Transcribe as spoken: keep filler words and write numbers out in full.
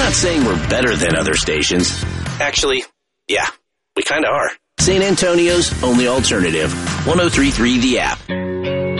not saying we're better than other stations. Actually, yeah, we kind of are. San Antonio's only alternative. one oh three point three The App.